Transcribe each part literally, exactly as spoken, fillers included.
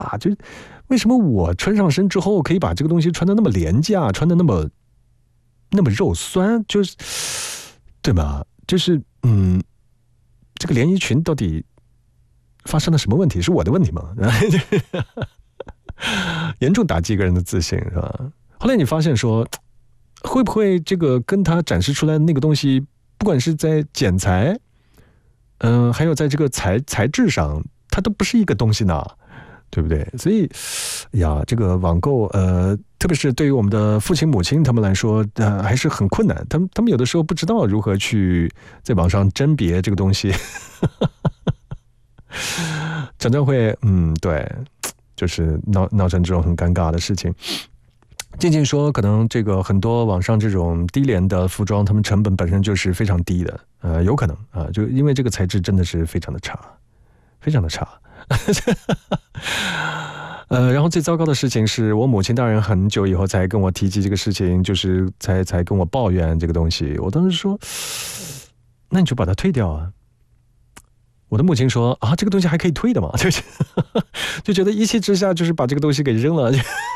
啊，就为什么我穿上身之后可以把这个东西穿得那么廉价，穿得那么那么肉酸，就是对吧？就是嗯，这个连衣裙到底发生了什么问题？是我的问题吗？严重打击一个人的自信，是吧？后来你发现说，会不会这个跟他展示出来的那个东西，不管是在剪裁，嗯、呃，还有在这个材材质上，它都不是一个东西呢，对不对？所以呀，这个网购，呃，特别是对于我们的父亲母亲他们来说，呃，还是很困难。他们他们有的时候不知道如何去在网上甄别这个东西。常常会，嗯，对，就是闹闹成这种很尴尬的事情。静静说，可能这个很多网上这种低廉的服装，他们成本本身就是非常低的，呃，有可能啊、呃，就因为这个材质真的是非常的差，非常的差。呃，然后最糟糕的事情是我母亲大人很久以后才跟我提及这个事情，就是才才跟我抱怨这个东西。我当时说，那你就把它退掉啊。我的母亲说啊，这个东西还可以退的嘛，就是就觉得一气之下就是把这个东西给扔了，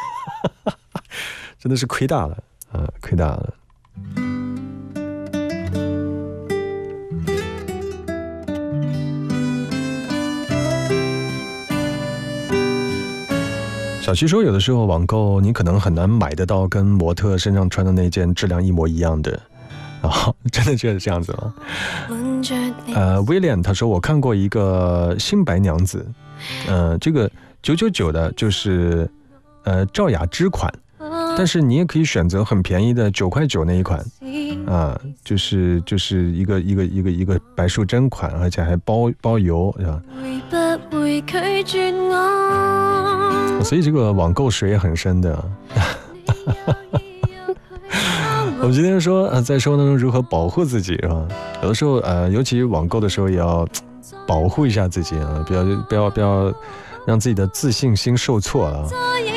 真的是亏大了，呃，亏大了。小七说，有的时候网购你可能很难买得到跟模特身上穿的那件质量一模一样的。啊、哦，真的就是这样子吗？呃，威廉他说我看过一个新白娘子，呃，这个九九九的就是呃赵雅芝款，但是你也可以选择很便宜的九块九那一款，啊、呃，就是就是一个一个一个一个白素贞款，而且还包包邮，是吧？所以这个网购水也很深的。我们今天说，呃，在生活当中如何保护自己，是吧？有的时候，呃，尤其网购的时候，也要保护一下自己啊，不要不要不要让自己的自信心受挫啊。